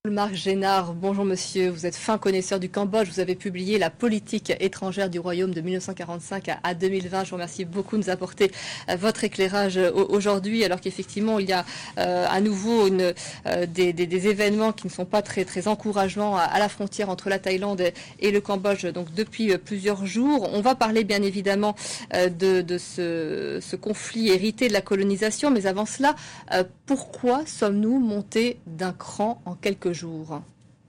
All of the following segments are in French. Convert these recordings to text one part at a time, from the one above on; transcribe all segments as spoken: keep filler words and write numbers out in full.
Marc Génard, bonjour monsieur, vous êtes fin connaisseur du Cambodge, vous avez publié La politique étrangère du royaume de mille neuf cent quarante-cinq à deux mille vingt. Je vous remercie beaucoup de nous apporter votre éclairage aujourd'hui, alors qu'effectivement il y a euh, à nouveau une, euh, des, des, des événements qui ne sont pas très, très encourageants à, à la frontière entre la Thaïlande et le Cambodge donc depuis plusieurs jours. On va parler bien évidemment euh, de, de ce, ce conflit hérité de la colonisation, mais avant cela, euh, pourquoi sommes-nous montés d'un cran en quelques jours?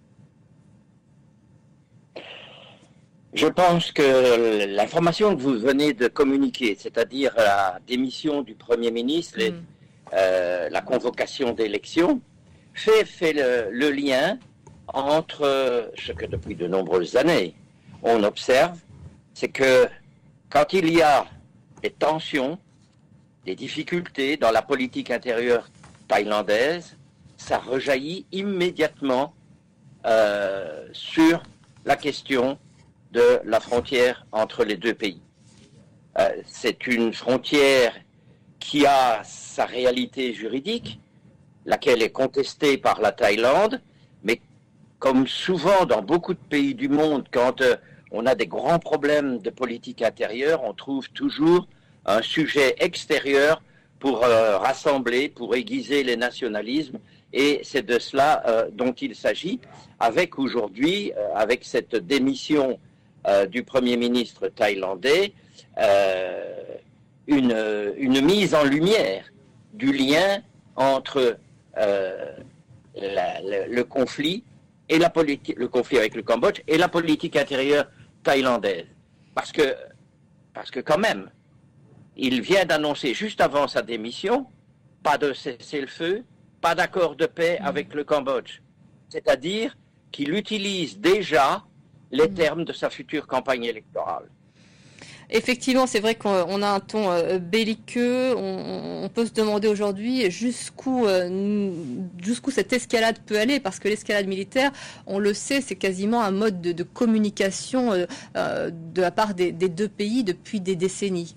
Je pense que l'information que vous venez de communiquer, c'est-à-dire la démission du Premier ministre et mmh. euh, la convocation d'élections, fait, fait le, le lien entre ce que depuis de nombreuses années on observe, c'est que quand il y a des tensions, des difficultés dans la politique intérieure thaïlandaise, ça rejaillit immédiatement euh, sur la question de la frontière entre les deux pays. Euh, c'est une frontière qui a sa réalité juridique, laquelle est contestée par la Thaïlande, mais comme souvent dans beaucoup de pays du monde, quand euh, on a des grands problèmes de politique intérieure, on trouve toujours un sujet extérieur pour euh, rassembler, pour aiguiser les nationalismes, et c'est de cela euh, dont il s'agit, avec aujourd'hui, euh, avec cette démission euh, du Premier ministre thaïlandais, euh, une, une mise en lumière du lien entre euh, la, le, le conflit et la politique, le conflit avec le Cambodge et la politique intérieure thaïlandaise. Parce que, parce que quand même, il vient d'annoncer juste avant sa démission, pas de cessez-le-feu, pas d'accord de paix avec le Cambodge. C'est-à-dire qu'il utilise déjà les termes de sa future campagne électorale. Effectivement, c'est vrai qu'on a un ton euh, belliqueux. On, on peut se demander aujourd'hui jusqu'où euh, jusqu'où cette escalade peut aller, parce que l'escalade militaire, on le sait, c'est quasiment un mode de, de communication euh, euh, de la part des, des deux pays depuis des décennies.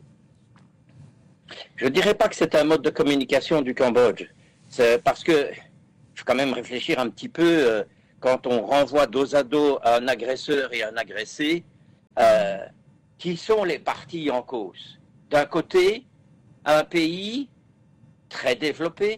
Je ne dirais pas que c'est un mode de communication du Cambodge. C'est parce que il faut quand même réfléchir un petit peu euh, quand on renvoie dos à dos un agresseur et un agressé. Euh, Qui sont les parties en cause? D'un côté, un pays très développé,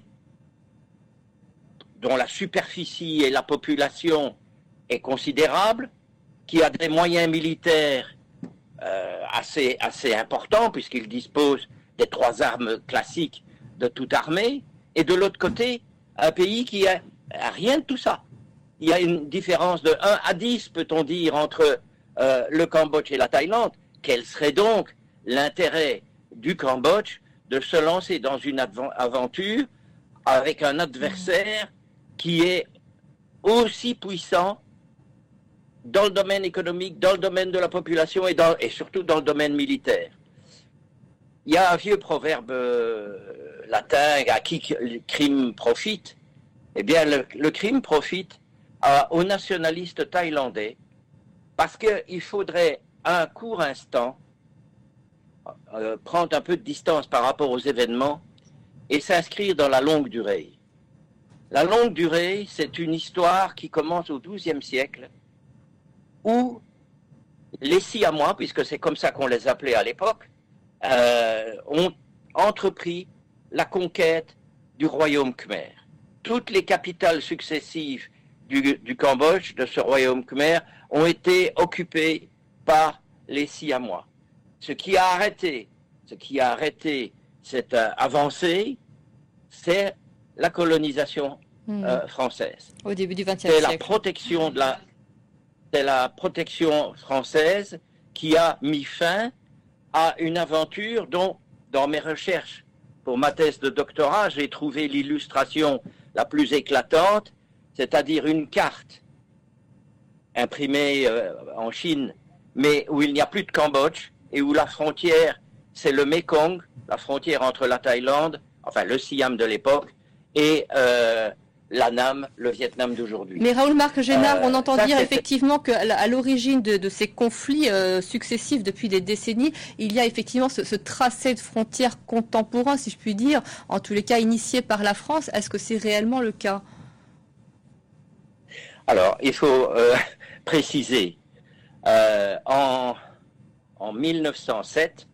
dont la superficie et la population est considérable, qui a des moyens militaires euh, assez, assez importants, puisqu'il dispose des trois armes classiques de toute armée, et de l'autre côté, un pays qui a, a rien de tout ça. Il y a une différence de un à dix, peut-on dire, entre euh, le Cambodge et la Thaïlande. Quel serait donc l'intérêt du Cambodge de se lancer dans une aventure avec un adversaire qui est aussi puissant dans le domaine économique, dans le domaine de la population et, dans, et surtout dans le domaine militaire? Il y a un vieux proverbe euh, latin, à qui le crime profite. Eh bien, le, le crime profite à, aux nationalistes thaïlandais, parce qu'il faudrait à un court instant, euh, prendre un peu de distance par rapport aux événements et s'inscrire dans la longue durée. La longue durée, c'est une histoire qui commence au douzième siècle, où les Siamois, puisque c'est comme ça qu'on les appelait à l'époque, euh, ont entrepris la conquête du royaume khmer. Toutes les capitales successives du, du Cambodge, de ce royaume khmer, ont été occupées par les Siamois. Ce qui a arrêté, ce qui a arrêté cette euh, avancée, c'est la colonisation mmh. euh, française. Au début du vingtième siècle. C'est la protection de la, c'est la protection française qui a mis fin à une aventure dont, dans mes recherches pour ma thèse de doctorat, j'ai trouvé l'illustration la plus éclatante, c'est-à-dire une carte imprimée euh, en Chine, mais où il n'y a plus de Cambodge et où la frontière, c'est le Mekong, la frontière entre la Thaïlande, enfin le Siam de l'époque, et euh, l'Annam, le Vietnam d'aujourd'hui. Mais Raoul Marc Génard, euh, on entend ça, dire effectivement qu'à l'origine de, de ces conflits euh, successifs depuis des décennies, il y a effectivement ce, ce tracé de frontières contemporain, si je puis dire, en tous les cas initié par la France. Est-ce que c'est réellement le cas ? Alors, il faut euh, préciser, euh, en, en mille neuf cent sept,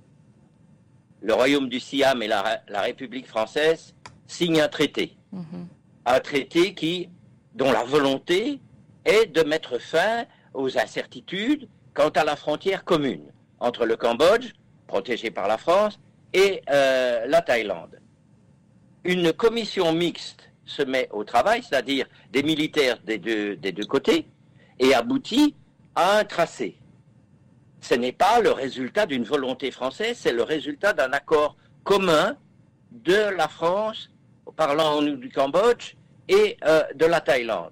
le Royaume du Siam et la, la République française signent un traité. Mm-hmm. Un traité qui, dont la volonté est de mettre fin aux incertitudes quant à la frontière commune entre le Cambodge, protégé par la France, et euh, la Thaïlande. Une commission mixte se met au travail, c'est-à-dire des militaires des deux, des deux côtés, et aboutit à un tracé. Ce n'est pas le résultat d'une volonté française, c'est le résultat d'un accord commun de la France, parlant du Cambodge, et euh, de la Thaïlande.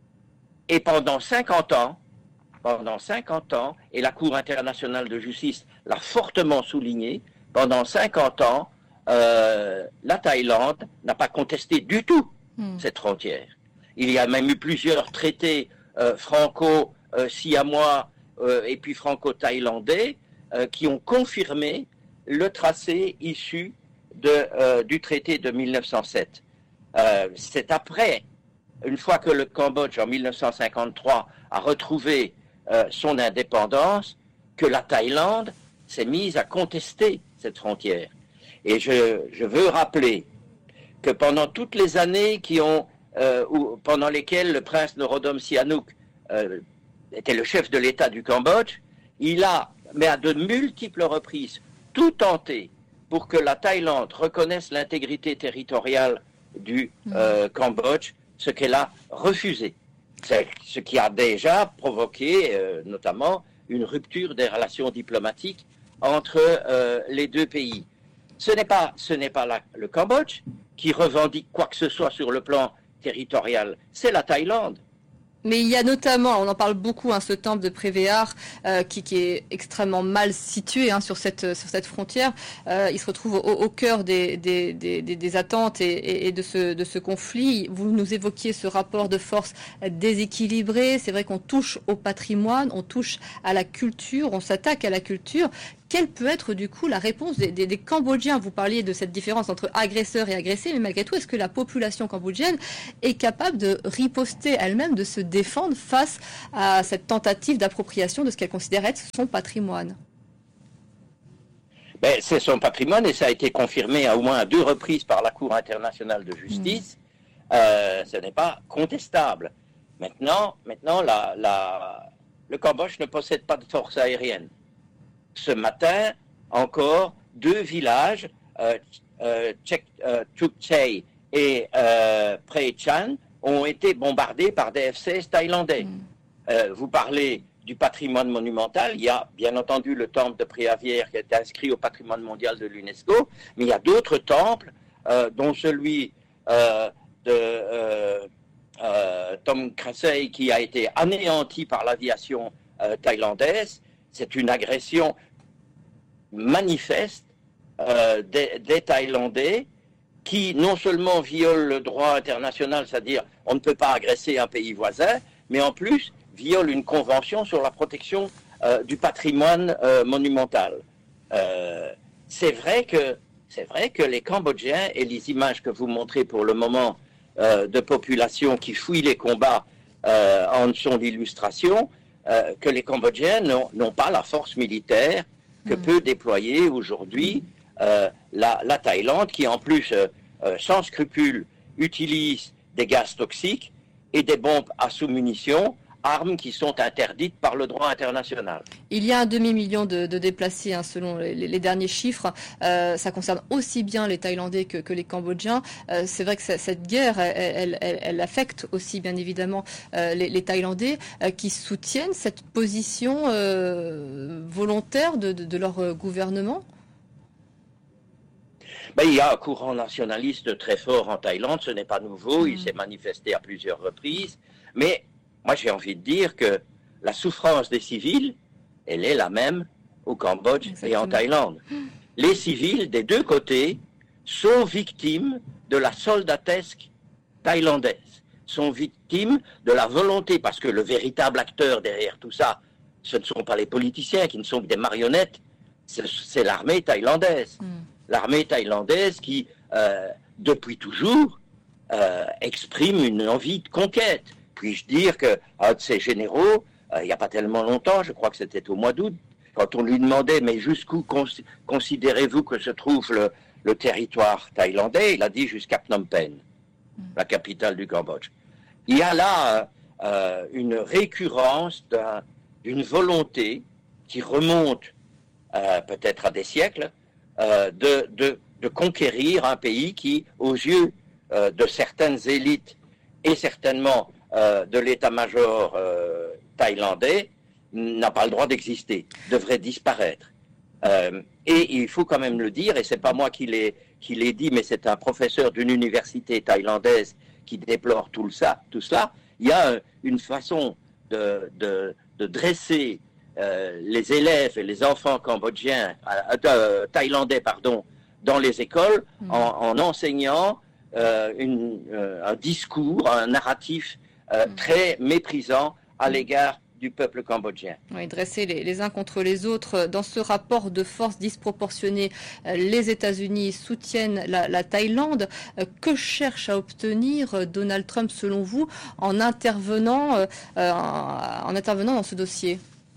Et pendant cinquante ans, pendant cinquante ans, et la Cour internationale de justice l'a fortement souligné, pendant cinquante ans, euh, la Thaïlande n'a pas contesté du tout mmh. cette frontière. Il y a même eu plusieurs traités euh, franco-siamois euh, et puis franco-thaïlandais euh, qui ont confirmé le tracé issu de, euh, du traité de mille neuf cent sept. Euh, c'est après, une fois que le Cambodge, en mille neuf cent cinquante-trois, a retrouvé euh, son indépendance, que la Thaïlande s'est mise à contester cette frontière. Et je, je veux rappeler que pendant toutes les années qui ont, euh, où, pendant lesquelles le prince Norodom Sihanouk euh, était le chef de l'État du Cambodge, il a, mais à de multiples reprises, tout tenté pour que la Thaïlande reconnaisse l'intégrité territoriale du euh, Cambodge, ce qu'elle a refusé. C'est ce qui a déjà provoqué, euh, notamment, une rupture des relations diplomatiques entre euh, les deux pays. Ce n'est pas, ce n'est pas la, le Cambodge qui revendique quoi que ce soit sur le plan territorial, c'est la Thaïlande. Mais il y a notamment, on en parle beaucoup, hein, ce temple de Prévéar euh, qui, qui est extrêmement mal situé hein, sur cette sur cette frontière. Euh, il se retrouve au, au cœur des des, des, des attentes et, et, et de ce de ce conflit. Vous nous évoquiez ce rapport de force déséquilibré. C'est vrai qu'on touche au patrimoine, on touche à la culture, on s'attaque à la culture. Quelle peut être du coup la réponse des, des, des Cambodgiens? Vous parliez de cette différence entre agresseurs et agressés, mais malgré tout, est-ce que la population cambodgienne est capable de riposter elle-même, de se défendre face à cette tentative d'appropriation de ce qu'elle considère être son patrimoine? Ben, c'est son patrimoine et ça a été confirmé à au moins à deux reprises par la Cour internationale de justice. Mmh. Euh, ce n'est pas contestable. Maintenant, maintenant la, la, le Cambodge ne possède pas de force aérienne. Ce matin, encore, deux villages, euh, euh, euh, Chuk Chey et euh, Prey Chan, ont été bombardés par des F seize thaïlandais. Mm. Euh, vous parlez du patrimoine monumental, il y a bien entendu le temple de Préavière qui est inscrit au patrimoine mondial de l'UNESCO, mais il y a d'autres temples, euh, dont celui euh, de euh, euh, Tom Krasei qui a été anéanti par l'aviation euh, thaïlandaise. C'est une agression manifeste euh, des, des Thaïlandais qui non seulement violent le droit international, c'est-à-dire on ne peut pas agresser un pays voisin, mais en plus violent une convention sur la protection euh, du patrimoine euh, monumental. Euh, c'est vrai que c'est vrai que les Cambodgiens et les images que vous montrez pour le moment euh, de populations qui fuient les combats euh, en sont l'illustration. Euh, que les Cambodgiens n'ont pas la force militaire que mmh. peut déployer aujourd'hui euh, la, la Thaïlande, qui en plus, euh, euh, sans scrupule, utilise des gaz toxiques et des bombes à sous-munitions, armes qui sont interdites par le droit international. Il y a un demi-million de, de déplacés, hein, selon les, les derniers chiffres. Euh, ça concerne aussi bien les Thaïlandais que, que les Cambodgiens. Euh, c'est vrai que ça, cette guerre, elle, elle, elle affecte aussi, bien évidemment, euh, les, les Thaïlandais euh, qui soutiennent cette position euh, volontaire de, de, de leur gouvernement. Ben, il y a un courant nationaliste très fort en Thaïlande, ce n'est pas nouveau, mmh. il s'est manifesté à plusieurs reprises, mais moi, j'ai envie de dire que la souffrance des civils, elle est la même au Cambodge Exactement. Et en Thaïlande. Les civils, des deux côtés, sont victimes de la soldatesque thaïlandaise, sont victimes de la volonté, parce que le véritable acteur derrière tout ça, ce ne sont pas les politiciens qui ne sont que des marionnettes, c'est l'armée thaïlandaise. Mm. L'armée thaïlandaise qui, euh, depuis toujours, euh, exprime une envie de conquête, puis-je dire qu'un de ces généraux, euh, il n'y a pas tellement longtemps, je crois que c'était au mois d'août, quand on lui demandait, mais jusqu'où cons considérez-vous que se trouve le, le territoire thaïlandais, il a dit jusqu'à Phnom Penh, la capitale du Cambodge. Il y a là euh, une récurrence d'une volonté qui remonte euh, peut-être à des siècles euh, de, de, de conquérir un pays qui, aux yeux euh, de certaines élites et certainement euh, de l'état-major euh, thaïlandais, n'a pas le droit d'exister, devrait disparaître. Euh, et il faut quand même le dire, et c'est pas moi qui l'ai qui l'ai dit, mais c'est un professeur d'une université thaïlandaise qui déplore tout ça. Tout cela. Il y a une façon de, de, de dresser euh, les élèves et les enfants cambodgiens, euh, euh, thaïlandais, pardon, dans les écoles, mmh. en, en enseignant euh, une, euh, un discours, un narratif euh, mmh. très méprisant à mmh. l'égard du peuple cambodgien. Oui, dresser les, les uns contre les autres. Dans ce rapport de force disproportionnée, les États-Unis soutiennent la, la Thaïlande. Que cherche à obtenir Donald Trump, selon vous, en intervenant, euh, en intervenant dans ce dossier?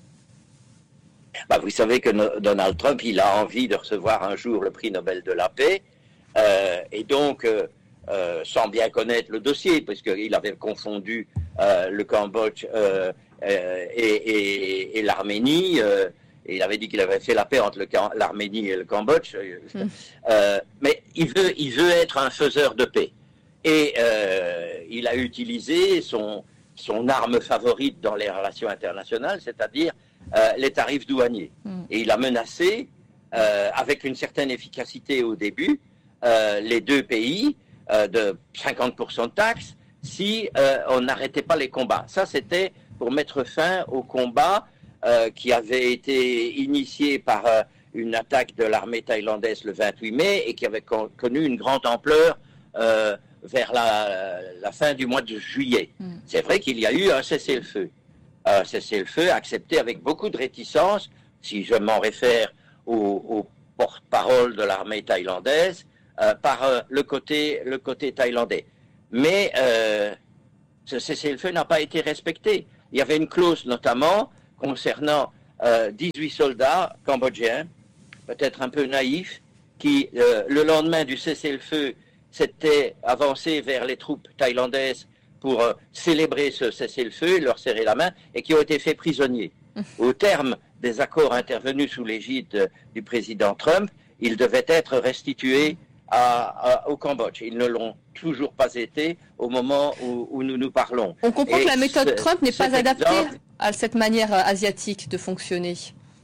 Bah, vous savez que no Donald Trump, il a envie de recevoir un jour le prix Nobel de la paix, euh, et donc, euh, euh, sans bien connaître le dossier, parce qu'il avait confondu euh, le Cambodge euh, Euh, et, et, et l'Arménie, euh, et il avait dit qu'il avait fait la paix entre l'Arménie et le Cambodge, mm. euh, mais il veut, il veut être un faiseur de paix. Et euh, il a utilisé son, son arme favorite dans les relations internationales, c'est-à-dire euh, les tarifs douaniers. Mm. Et il a menacé, euh, avec une certaine efficacité au début, euh, les deux pays euh, de cinquante pour cent de taxes si euh, on n'arrêtait pas les combats. Ça, c'était pour mettre fin au combat euh, qui avait été initié par euh, une attaque de l'armée thaïlandaise le vingt-huit mai et qui avait con connu une grande ampleur euh, vers la, la fin du mois de juillet. Mm. C'est vrai qu'il y a eu un cessez-le-feu. Un cessez-le-feu accepté avec beaucoup de réticence, si je m'en réfère au, au porte-parole de l'armée thaïlandaise, euh, par euh, le, côté, le côté thaïlandais. Mais euh, ce cessez-le-feu n'a pas été respecté. Il y avait une clause notamment concernant euh, dix-huit soldats cambodgiens, peut-être un peu naïfs, qui, euh, le lendemain du cessez-le-feu, s'étaient avancés vers les troupes thaïlandaises pour euh, célébrer ce cessez-le-feu, leur serrer la main, et qui ont été faits prisonniers. Au terme des accords intervenus sous l'égide euh, du président Trump, ils devaient être restitués À, à, au Cambodge. Ils ne l'ont toujours pas été au moment où, où nous nous parlons. On comprend Et que la méthode ce, Trump n'est pas adaptée exemple, à cette manière asiatique de fonctionner.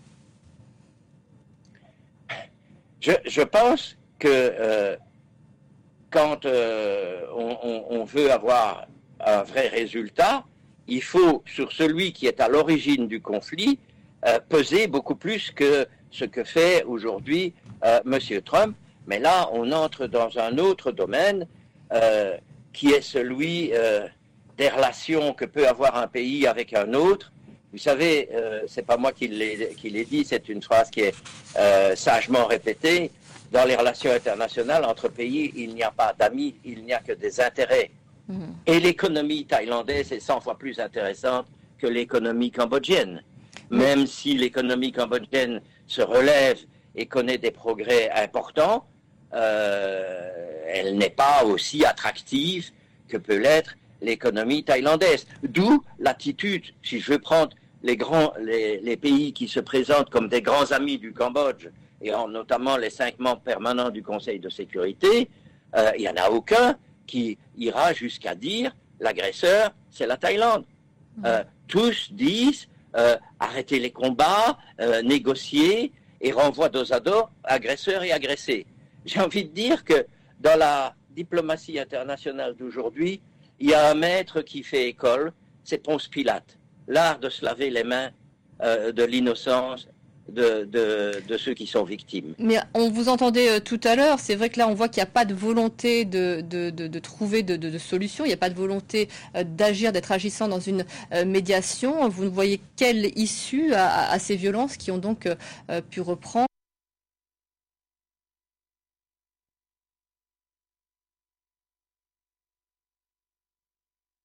Je, je pense que euh, quand euh, on, on, on veut avoir un vrai résultat, il faut, sur celui qui est à l'origine du conflit, euh, peser beaucoup plus que ce que fait aujourd'hui euh, M. Trump. Mais là, on entre dans un autre domaine euh, qui est celui euh, des relations que peut avoir un pays avec un autre. Vous savez, euh, c'est pas moi qui l'ai dit, c'est une phrase qui est euh, sagement répétée. Dans les relations internationales entre pays, il n'y a pas d'amis, il n'y a que des intérêts. Mmh. Et l'économie thaïlandaise est cent fois plus intéressante que l'économie cambodgienne. Mmh. Même si l'économie cambodgienne se relève et connaît des progrès importants, Euh, elle n'est pas aussi attractive que peut l'être l'économie thaïlandaise. D'où l'attitude, si je veux prendre les, grands, les, les pays qui se présentent comme des grands amis du Cambodge, et en, notamment les cinq membres permanents du Conseil de sécurité, euh, il n'y en a aucun qui ira jusqu'à dire l'agresseur, c'est la Thaïlande. Mmh. Euh, tous disent euh, arrêter les combats, euh, négocier, et renvoient dos à dos agresseurs et agressés. J'ai envie de dire que dans la diplomatie internationale d'aujourd'hui, il y a un maître qui fait école, c'est Ponce Pilate. L'art de se laver les mains euh, de l'innocence de, de, de ceux qui sont victimes. Mais on vous entendait euh, tout à l'heure, c'est vrai que là on voit qu'il n'y a pas de volonté de, de, de, de trouver de, de, de solution, il n'y a pas de volonté euh, d'agir, d'être agissant dans une euh, médiation. Vous ne voyez quelle issue à, à, à ces violences qui ont donc euh, pu reprendre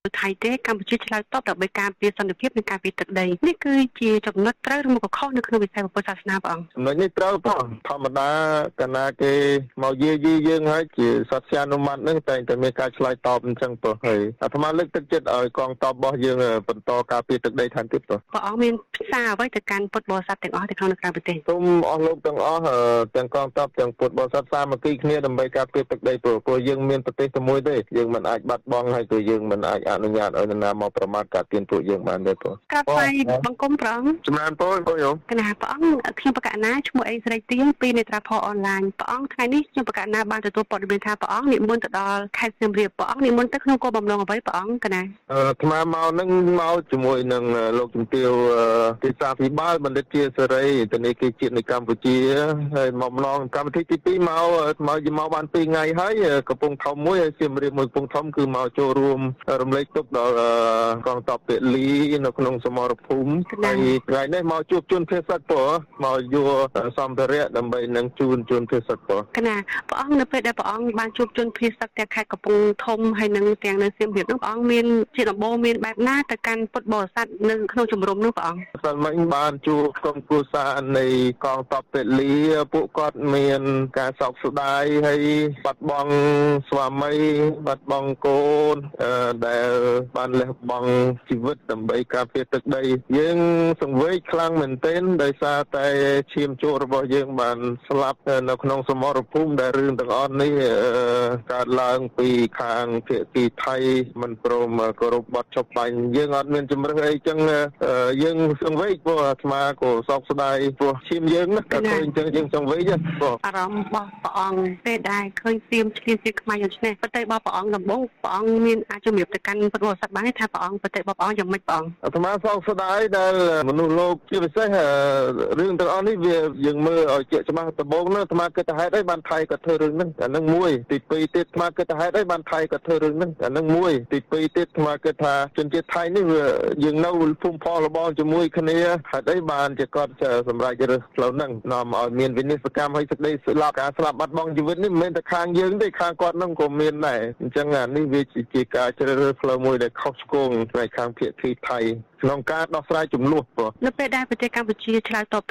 ថៃទេកម្ពុជាឆ្លើយតបដើម្បីការពារសន្តិភាពនិងការពារទឹកដីនេះគឺជាចំណុចត្រូវឬមកខុសនៅក្នុងវិស័យពុទ្ធសាសនាព្រះអង្គចំណុចនេះត្រូវផងធម្មតាកាលណាគេមកយាយីយើងហើយជាសត្វអនុម័តនឹងតែងតែមានការឆ្លើយតបអញ្ចឹងទៅហើយអាត្មាលើកទឹកចិត្តឲ្យកងទ័ពរបស់យើងបន្តការពារទឹកដីថែមទៀតទៅព្រះអង្គមានផ្សារអ្វីទៅកាន់ពុទ្ធបរិស័ទទាំងអស់នៅក្នុងក្រៅប្រទេសសូមអស់លោកទាំងអស់ទាំងកងទ័ពទាំងពុទ្ធបរិស័ទសាមគ្គីគ្នាដើម្បីការពារទឹកដីព្រោះព្រោះយើងមានប្រទេសតែមួយទេយើងមិនអាចបាត់បង់ហើយក៏យើងមិនអាចអនុញ្ញាតឲ្យនរណាមកប្រមាថការទានពួកយើងបានទេព្រោះក្រាបថ្វាយបង្គំព្រះអង្គចម្រើនពរបងយោគណៈព្រះអង្គខ្ញុំបកណាឈ្មោះអេស្រីទៀងពីនេត្រាផលអនឡាញព្រះអង្គថ្ងៃនេះខ្ញុំបកណាបានទទួលព័ត៌មានថាព្រះអង្គនិមន្តទៅដល់ខេត្តសៀមរាបព្រះអង្គនិមន្តទៅក្នុងគោលបំណងអ្វីព្រះអង្គគណៈអាត្មាមកនឹងមកជាមួយនឹងលោកជំទាវទេសាភិបាលបណ្ឌិតជាសេរីធនាគារជាតិនៃកម្ពុជាហើយមកម្លងកម្មវិធីទីពីរមកមកមកបានពីរថ្ងៃហើយកំពង់ធំមួយហើយសៀមរាបមួយកំពង់ធំគឺមកចូលរួមរំលែកទុកដល់កងទ័ពពលីនៅក្នុងសមរភូមិហើយថ្ងៃនេះមកជួបជូនភេសជ្ជៈព្រោះមកយកសម្ភារៈដើម្បីនឹងជូនជូនភេសជ្ជៈព្រោះគណៈព្រះអង្គនៅពេលដែលព្រះអង្គបានជួបជូនភេសជ្ជៈទាំងខេត្តកំពង់ធំហើយនឹងទាំងនៅសៀមរាបនោះព្រះអង្គមានជាដំបូងមានបែបណាទៅកាន់ពុទ្ធបរិស័ទនៅក្នុងជំរំនោះព្រះអង្គសិលមិញបានជួបក្រុមគ្រួសារនៃកងទ័ពពលីពួកគាត់មានការសោកស្ដាយហើយបាត់បង់ស្វាមីបាត់បង់កូនដែលបានលះបង់ជីវិតដើម្បីការពារទឹកដីយើងសង្វេគខ្លាំងមែនទែនដោយសារតែឈាមជក់របស់យើងបានស្លាប់នៅក្នុងសមរភូមិដែលរឿងទាំងអស់នេះកើតឡើងពីខាងភាគីថៃមិនព្រមគោរពបទចុះបាញ់យើងអត់មានជំរឿនអីចឹងយើងសង្វេគព្រោះអាត្មាក៏សោកស្ដាយព្រោះឈាមយើងណាតែឃើញចឹងយើងសង្វេគព្រោះអារម្មណ៍របស់ព្រះអង្គពេលដែលឃើញសៀមឈ្លានជាខ្មែរយ៉ាងនេះប្រតិបត្តិព្រះអង្គដំបូងព្រះអង្គមានអាចជំរាបទៅកាន់ពុទ្ធបរិស័ទបានថាព្រះអង្គប្រតិបត្តិព្រះអង្គយ៉ាងម៉េចព្រះអង្គអាត្មាសោកស្ដាយដែលមនុស្សលោកជាពិសេសរឿងទាំងអស់នេះវាយើងមើលឲ្យជាក់ច្បាស់ដំបូងនោះអាត្មាគិតថាហេតុអីបានថៃក៏ធ្វើរឿងហ្នឹងអានឹងមួយទីពីរទៀតអាត្មាគិតថាហេតុអីបានថៃក៏ធ្វើរឿងហ្នឹងអានឹងមួយទីពីរទៀតអាត្មាគិតថាជនជាតិថៃនេះវាយើងនៅភូមិផលរបស់ជាមួយគ្នាហេតុអីបានជាគាត់សម្រាប់រើសផ្លូវហ្នឹងនាំឲ្យមានវិនិស្សកម្មឲ្យសេចក្តីស្លាប់ការស្លាប់បាត់បង់ជីវិតនេះមិនមែនតែខាងយើងទេខាងគាត់ហ្នឹងក៏មានដែរអញ្ចឹងអានេះវាជាការជ្រើសរើសផ្លូវមួយដែលខុសឆ្គងផ្នែកខាងភាគីថៃក្នុងការដោះស្រាយចំនួនព្រោះនៅពេលដែលប្រទេសកម្ពុជាឆ្លើយតប